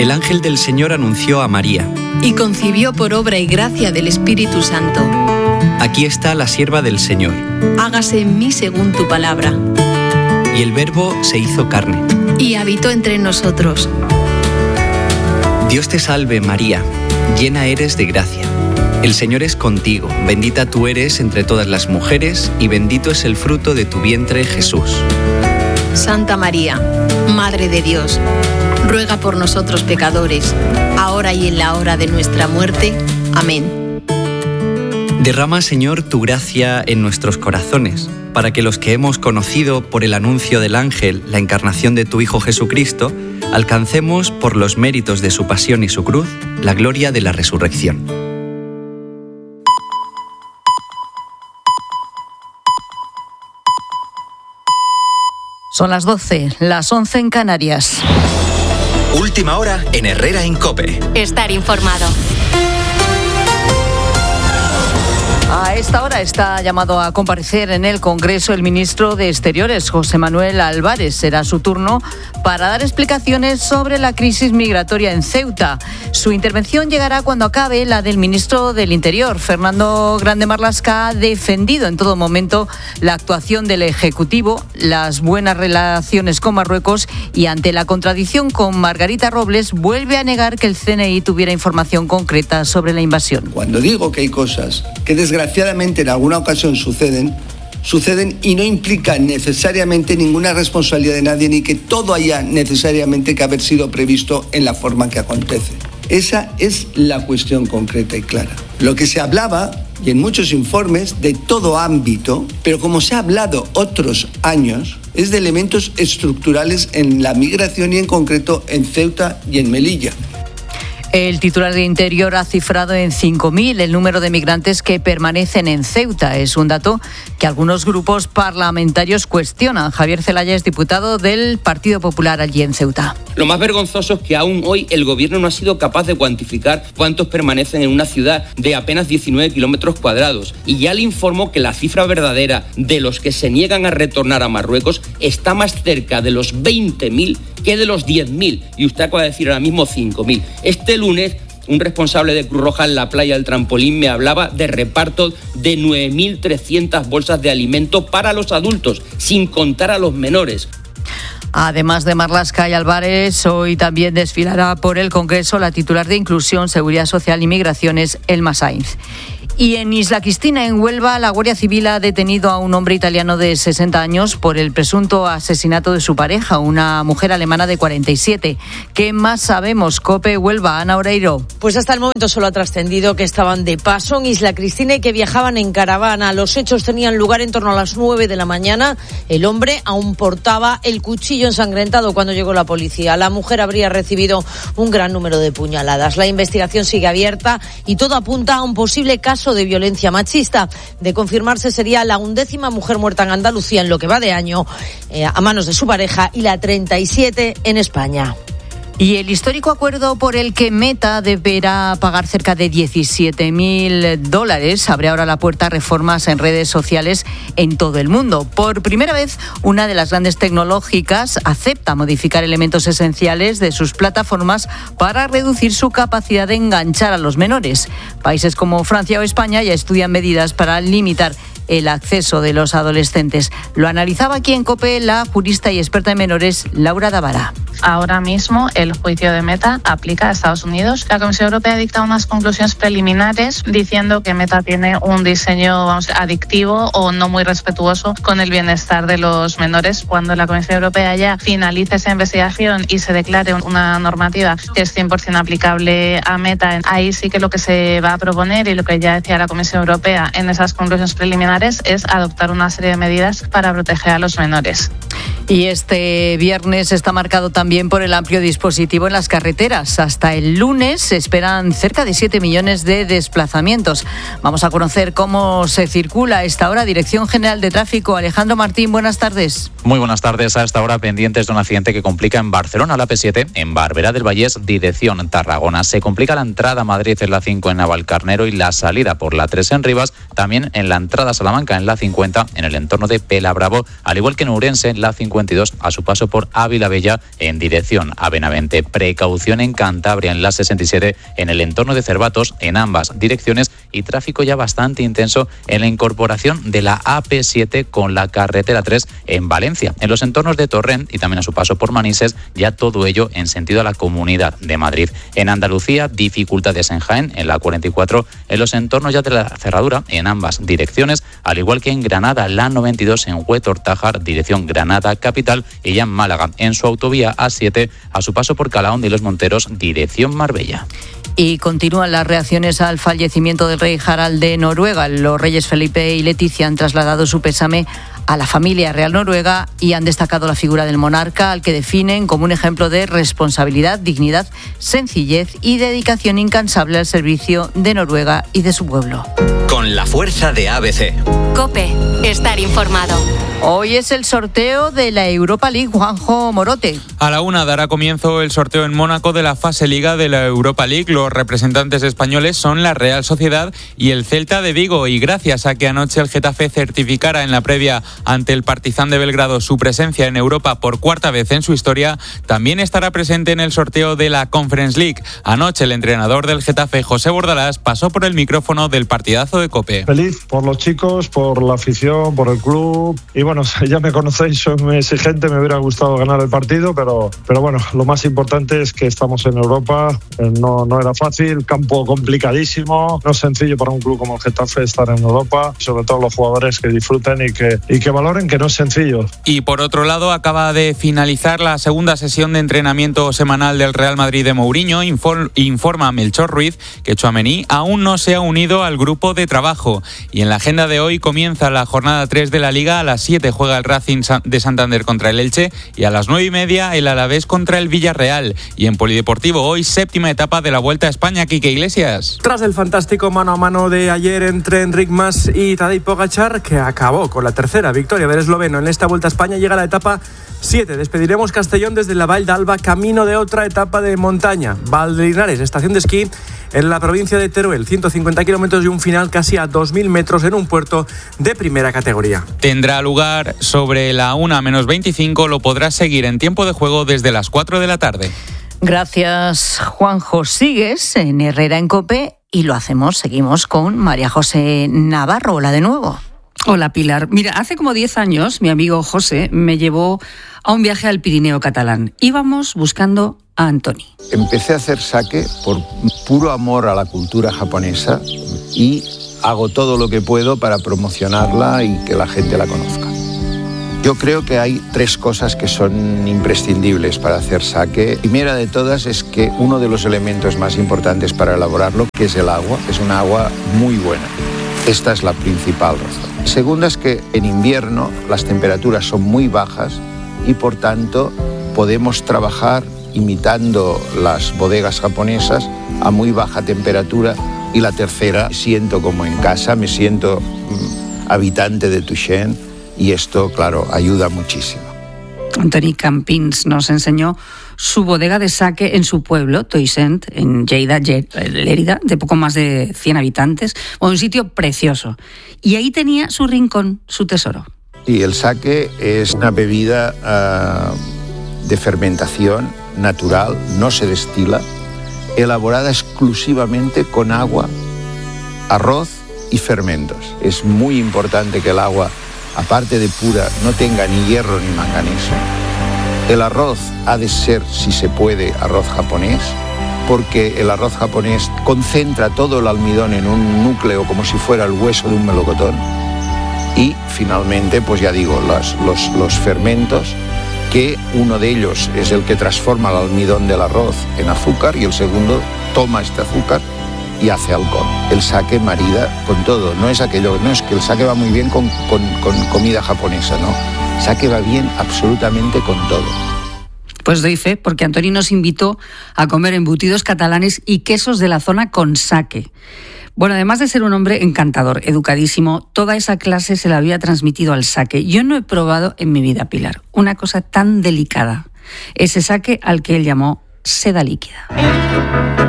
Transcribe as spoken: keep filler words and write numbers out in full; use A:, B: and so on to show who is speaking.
A: El ángel del Señor anunció a María.
B: Y concibió por obra y gracia del Espíritu Santo.
A: Aquí está la sierva del Señor.
B: Hágase en mí según tu palabra.
A: Y el Verbo se hizo carne.
B: Y habitó entre nosotros.
A: Dios te salve, María, llena eres de gracia. El Señor es contigo, bendita tú eres entre todas las mujeres, y bendito es el fruto de tu vientre, Jesús.
B: Santa María, Madre de Dios, ruega por nosotros pecadores, ahora y en la hora de nuestra muerte. Amén.
A: Derrama, Señor, tu gracia en nuestros corazones, para que los que hemos conocido por el anuncio del ángel la encarnación de tu Hijo Jesucristo, alcancemos, por los méritos de su pasión y su cruz, la gloria de la resurrección.
C: Son las doce, las once en Canarias.
D: Última hora en Herrera en COPE.
E: Estar informado.
C: A esta hora está llamado a comparecer en el Congreso el ministro de Exteriores, José Manuel Álvarez. Será su turno para dar explicaciones sobre la crisis migratoria en Ceuta. Su intervención llegará cuando acabe la del ministro del Interior. Fernando Grande Marlaska ha defendido en todo momento la actuación del Ejecutivo, las buenas relaciones con Marruecos y, ante la contradicción con Margarita Robles, vuelve a negar que el C N I tuviera información concreta sobre la invasión.
F: Cuando digo que hay cosas que desgraciadamente en alguna ocasión suceden, suceden y no implican necesariamente ninguna responsabilidad de nadie, ni que todo haya necesariamente que haber sido previsto en la forma que acontece. Esa es la cuestión concreta y clara. Lo que se hablaba, y en muchos informes, de todo ámbito, pero como se ha hablado otros años, es de elementos estructurales en la migración y en concreto en Ceuta y en Melilla.
C: El titular de Interior ha cifrado en cinco mil el número de migrantes que permanecen en Ceuta. Es un dato que algunos grupos parlamentarios cuestionan. Javier Zelaya es diputado del Partido Popular allí en Ceuta.
G: Lo más vergonzoso es que aún hoy el gobierno no ha sido capaz de cuantificar cuántos permanecen en una ciudad de apenas diecinueve kilómetros cuadrados. Y ya le informó que la cifra verdadera de los que se niegan a retornar a Marruecos está más cerca de los veinte mil que de los diez mil. Y usted acaba de decir ahora mismo cinco mil. Este lunes, un responsable de Cruz Roja en la playa del Trampolín me hablaba de reparto de nueve mil trescientas bolsas de alimento para los adultos, sin contar a los menores.
C: Además de Marlaska y Álvarez, hoy también desfilará por el Congreso la titular de Inclusión, Seguridad Social y Migraciones, Elma Sainz. Y en Isla Cristina, en Huelva, la Guardia Civil ha detenido a un hombre italiano de sesenta años por el presunto asesinato de su pareja, una mujer alemana de cuarenta y siete. ¿Qué más sabemos? COPE Huelva, Ana Oreiro.
H: Pues hasta el momento solo ha trascendido que estaban de paso en Isla Cristina y que viajaban en caravana. Los hechos tenían lugar en torno a las nueve de la mañana. El hombre aún portaba el cuchillo ensangrentado cuando llegó la policía. La mujer habría recibido un gran número de puñaladas. La investigación sigue abierta y todo apunta a un posible caso de violencia machista. De confirmarse, sería la undécima mujer muerta en Andalucía en lo que va de año eh, a manos de su pareja y la treinta y siete en España.
C: Y el histórico acuerdo por el que Meta deberá pagar cerca de diecisiete mil dólares abre ahora la puerta a reformas en redes sociales en todo el mundo. Por primera vez, una de las grandes tecnológicas acepta modificar elementos esenciales de sus plataformas para reducir su capacidad de enganchar a los menores. Países como Francia o España ya estudian medidas para limitar el acceso de los adolescentes. Lo analizaba aquí en COPE la jurista y experta en menores, Laura Davara.
I: Ahora mismo el juicio de Meta aplica a Estados Unidos. La Comisión Europea dicta unas conclusiones preliminares diciendo que Meta tiene un diseño, vamos, adictivo o no muy respetuoso con el bienestar de los menores. Cuando la Comisión Europea ya finalice esa investigación y se declare una normativa que es cien por ciento aplicable a Meta, ahí sí que lo que se va a proponer y lo que ya decía la Comisión Europea en esas conclusiones preliminares es adoptar una serie de medidas para proteger a los menores.
C: Y este viernes está marcado también por el amplio dispositivo en las carreteras. Hasta el lunes se esperan cerca de siete millones de desplazamientos. Vamos a conocer cómo se circula a esta hora. Dirección General de Tráfico, Alejandro Martín, buenas tardes.
J: Muy buenas tardes. A esta hora pendientes de un accidente que complica en Barcelona la P siete, en Barberá del Vallés, dirección Tarragona. Se complica la entrada a Madrid en la cinco en Navalcarnero y la salida por la tres en Rivas, también en la entrada a Salamanca en la cincuenta en el entorno de Pelabravo, al igual que en Ourense en la cincuenta y dos a su paso por Ávila Bella en dirección a Benavente. Precaución en Cantabria, en la sesenta y siete, en el entorno de Cervatos, en ambas direcciones, y tráfico ya bastante intenso en la incorporación de la A P siete con la carretera tres en Valencia. En los entornos de Torrent y también a su paso por Manises, ya todo ello en sentido a la Comunidad de Madrid. En Andalucía, dificultades en Jaén, en la cuarenta y cuatro, en los entornos ya de la cerradura, en ambas direcciones, al igual que en Granada, la noventa y dos en Huetor-Tájar, dirección Granada capital, y ya en Málaga, en su autovía A siete, a su paso por Calahón de los Monteros, dirección Marbella.
C: Y continúan las reacciones al fallecimiento del rey Harald de Noruega. Los reyes Felipe y Leticia han trasladado su pésame a la familia real noruega y han destacado la figura del monarca, al que definen como un ejemplo de responsabilidad, dignidad, sencillez y dedicación incansable al servicio de Noruega y de su pueblo.
D: Con la fuerza de A B C.
E: COPE, estar informado.
C: Hoy es el sorteo de la Europa League. Juanjo Morote.
K: A la una dará comienzo el sorteo en Mónaco de la fase Liga de la Europa League. Los representantes españoles son la Real Sociedad y el Celta de Vigo, y gracias a que anoche el Getafe certificara en la previa ante el Partizan de Belgrado su presencia en Europa por cuarta vez en su historia, también estará presente en el sorteo de la Conference League. Anoche el entrenador del Getafe, José Bordalás, pasó por el micrófono del partidazo de COPE.
L: Feliz por los chicos, por la afición, por el club, y bueno, ya me conocéis, soy muy exigente, me hubiera gustado ganar el partido, pero, pero bueno, lo más importante es que estamos en Europa. No, no era fácil, campo complicadísimo, no es sencillo para un club como el Getafe estar en Europa, sobre todo los jugadores que disfruten y que, y que valoren que no es sencillo.
K: Y por otro lado, acaba de finalizar la segunda sesión de entrenamiento semanal del Real Madrid de Mourinho. Infor, informa Melchor Ruiz que Tchouaméni aún no se ha unido al grupo de trabajo. Y en la agenda de hoy comienza la jornada tres de la Liga. A las siete juega el Racing de Santander contra el Elche, y a las nueve y media el Alavés contra el Villarreal. Y en Polideportivo hoy, séptima etapa de la Vuelta a España. Quique Iglesias.
M: Tras el fantástico mano a mano de ayer entre Enric Mas y Tadej Pogačar, que acabó con la tercera victoria del esloveno en esta Vuelta a España, llega la etapa siete. Despediremos Castellón desde la Vall d'Alba, camino de otra etapa de montaña. Valdellinares, estación de esquí en la provincia de Teruel, ciento cincuenta kilómetros y un final casi a dos mil metros en un puerto de primera categoría.
K: Tendrá lugar sobre la una menos veinticinco, lo podrás seguir en tiempo de juego desde las cuatro de la tarde.
C: Gracias, Juanjo. Sigues en Herrera en COPE y lo hacemos, seguimos con María José Navarro. Hola de nuevo.
N: Hola, Pilar. Mira, hace como diez años mi amigo José me llevó a un viaje al Pirineo catalán. Íbamos buscando a Antoni.
O: Empecé a hacer sake por puro amor a la cultura japonesa y hago todo lo que puedo para promocionarla y que la gente la conozca. Yo creo que hay tres cosas que son imprescindibles para hacer sake. Primera de todas es que uno de los elementos más importantes para elaborarlo, que es el agua, es un agua muy buena. Esta es la principal razón. Segunda es que en invierno las temperaturas son muy bajas y por tanto podemos trabajar imitando las bodegas japonesas a muy baja temperatura. Y la tercera, me siento como en casa, me siento mm, habitante de Tuixén, y esto, claro, ayuda muchísimo.
N: Antoni Campins nos enseñó su bodega de sake en su pueblo, Toisent, en Lleida, Lérida, de poco más de cien habitantes, un sitio precioso. Y ahí tenía su rincón, su tesoro.
O: Y el sake es una bebida uh, de fermentación natural, no se destila, elaborada exclusivamente con agua, arroz y fermentos. Es muy importante que el agua, aparte de pura, no tenga ni hierro ni manganeso. El arroz ha de ser, si se puede, arroz japonés, porque el arroz japonés concentra todo el almidón en un núcleo como si fuera el hueso de un melocotón. Y finalmente, pues ya digo, los, los, los fermentos, que uno de ellos es el que transforma el almidón del arroz en azúcar y el segundo toma este azúcar y hace alcohol. El sake marida con todo, no es aquello, no es que el sake va muy bien con, con, con comida japonesa, no. El sake va bien absolutamente con todo.
N: Pues doy fe, porque Antoni nos invitó a comer embutidos catalanes y quesos de la zona con sake. Bueno, además de ser un hombre encantador, educadísimo, toda esa clase se la había transmitido al sake. Yo no he probado en mi vida, Pilar, una cosa tan delicada. Ese sake al que él llamó seda líquida.